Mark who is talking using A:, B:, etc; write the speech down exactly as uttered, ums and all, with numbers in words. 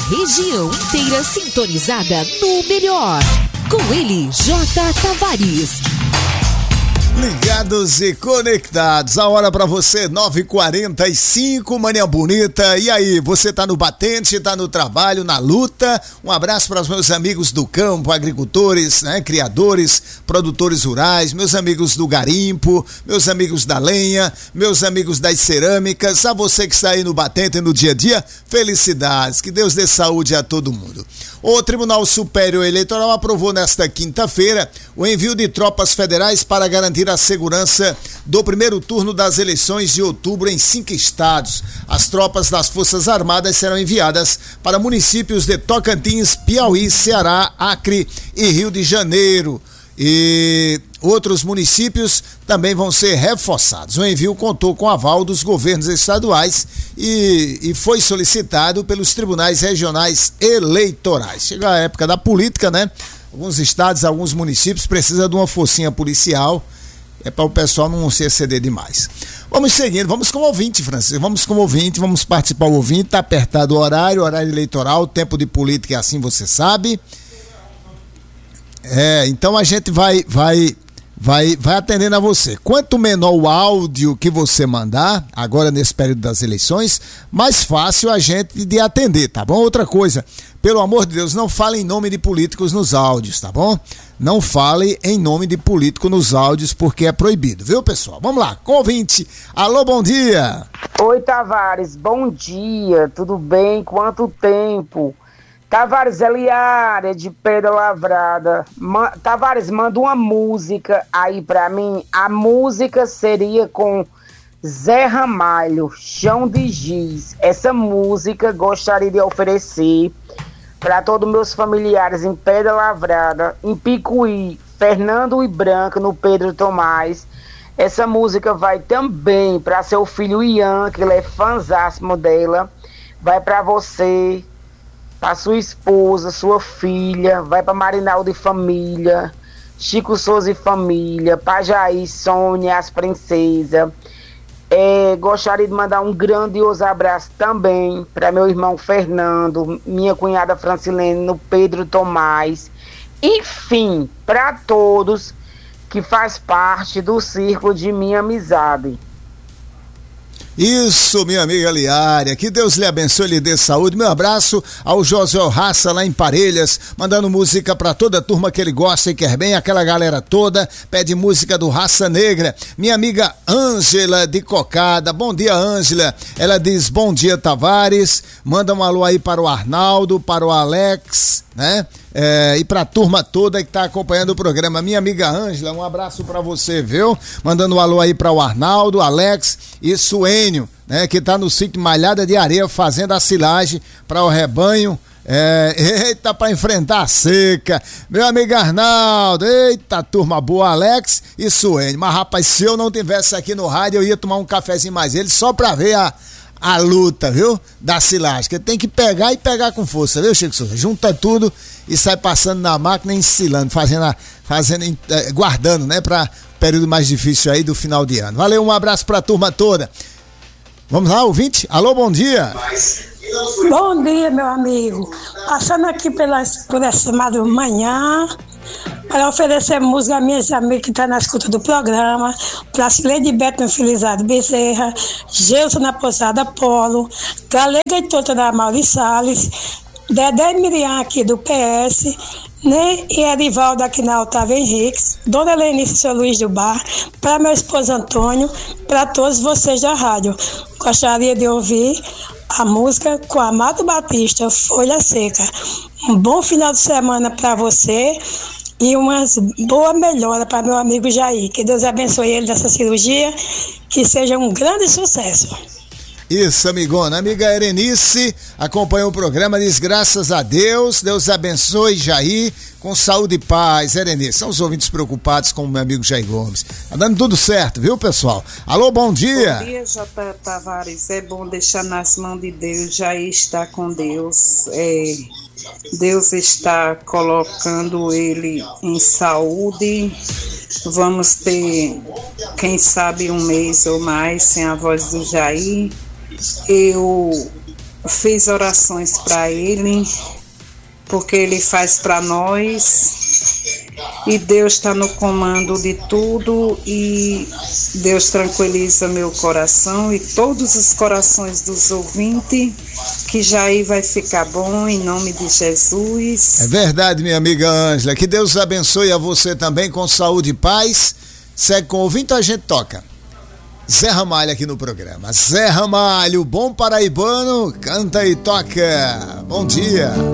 A: região inteira sintonizada no melhor. Com ele, J. Tavares.
B: Ligados e conectados, a hora pra você, nove e quarenta e cinco, manhã bonita. E aí, você tá no batente, tá no trabalho, na luta? Um abraço para os meus amigos do campo, agricultores, né, criadores, produtores rurais, meus amigos do garimpo, meus amigos da lenha, meus amigos das cerâmicas. A você que está aí no batente no dia a dia, felicidades, que Deus dê saúde a todo mundo. O Tribunal Superior Eleitoral aprovou nesta quinta-feira o envio de tropas federais para garantir a segurança do primeiro turno das eleições de outubro em cinco estados. As tropas das Forças Armadas serão enviadas para municípios de Tocantins, Piauí, Ceará, Acre e Rio de Janeiro. E outros municípios também vão ser reforçados. O envio contou com aval dos governos estaduais e, e foi solicitado pelos tribunais regionais eleitorais. Chega a época da política, né? Alguns estados, alguns municípios precisam de uma forcinha policial, é para o pessoal não se exceder demais. Vamos seguindo, vamos com o ouvinte, Francisco, vamos com o ouvinte, vamos participar o ouvinte, tá apertado o horário, horário eleitoral, tempo de política é assim, você sabe. É, então a gente vai, vai, vai, vai atendendo a você. Quanto menor o áudio que você mandar, agora nesse período das eleições, mais fácil a gente de atender, tá bom? Outra coisa, pelo amor de Deus, não fale em nome de políticos nos áudios, tá bom? Não fale em nome de político nos áudios, porque é proibido, viu, pessoal? Vamos lá, convite. Alô, bom dia.
C: Oi, Tavares, bom dia, tudo bem? Quanto tempo? Tavares, Eliária, de Pedra Lavrada. Ma- Tavares, manda uma música aí pra mim. A música seria com Zé Ramalho, Chão de Giz. Essa música gostaria de oferecer para todos meus familiares em Pedra Lavrada, em Picuí, Fernando e Branco, no Pedro Tomás. Essa música vai também para seu filho Ian, que ele é fãzásimo dela. Vai para você, para sua esposa, sua filha, vai para Marinaldo e família, Chico Souza e família, para Jair, Sônia, as princesas. É, gostaria de mandar um grandioso abraço também para meu irmão Fernando, minha cunhada Francilene, no Pedro Tomás. Enfim, para todos que faz parte do círculo de minha amizade.
B: Isso, minha amiga Liária, que Deus lhe abençoe e lhe dê saúde. Meu abraço ao Josué Raça lá em Parelhas, mandando música pra toda a turma que ele gosta e quer bem, aquela galera toda, pede música do Raça Negra. Minha amiga Ângela de Cocada, bom dia, Ângela. Ela diz bom dia, Tavares, manda um alô aí para o Arnaldo, para o Alex, né? É, e pra turma toda que tá acompanhando o programa. Minha amiga Ângela, um abraço pra você, viu? Mandando um alô aí pra o Arnaldo, Alex e Suênio, né? Que tá no sítio Malhada de Areia fazendo a silagem pra o rebanho. É, eita, pra enfrentar a seca. Meu amigo Arnaldo, eita, turma boa, Alex e Suênio. Mas rapaz, se eu não tivesse aqui no rádio, eu ia tomar um cafezinho mais ele só pra ver a a luta, viu? Da silagem, que tem que pegar e pegar com força, viu, Chico Souza? Junta tudo e sai passando na máquina e ensilando, fazendo, a, fazendo eh, guardando, né, para período mais difícil aí do final de ano. Valeu, um abraço pra turma toda. Vamos lá, ouvinte? Alô, bom dia.
D: Bom dia, meu amigo. Passando aqui pela, por essa manhã para oferecer música a minhas amigas que estão na escuta do programa, para Cileide Beto no Filizado Bezerra, Gelson na Pousada Polo, Galega e Tota da Mauri Salles, Dedé Miriam aqui do P S, né? E Erivaldo aqui na Otávio Henriques, Dona Lenice e seu Luiz do Bar, para meu esposo Antônio, para todos vocês da rádio. Gostaria de ouvir a música com Amado Batista, Folha Seca. Um bom final de semana para você e uma boa melhora para meu amigo Jair. Que Deus abençoe ele dessa cirurgia, que seja um grande sucesso.
B: Isso, amigona. Amiga Erenice acompanhou o programa, diz graças a Deus, Deus abençoe Jair, com saúde e paz. Erenice, são os ouvintes preocupados com o meu amigo Jair Gomes. Tá dando tudo certo, viu, pessoal? Alô, bom dia.
E: Bom dia, J. Tavares. É bom deixar nas mãos de Deus. Jair está com Deus. É, Deus está colocando ele em saúde. Vamos ter, quem sabe, um mês ou mais sem a voz do Jair. Eu fiz orações para ele, porque ele faz para nós, e Deus está no comando de tudo, e Deus tranquiliza meu coração e todos os corações dos ouvintes, que Jair vai ficar bom em nome de Jesus.
B: É verdade, minha amiga Ângela, que Deus abençoe a você também com saúde e paz. Segue com o ouvinte, a gente toca Zé Ramalho aqui no programa. Zé Ramalho, bom paraibano, canta e toca. Bom dia.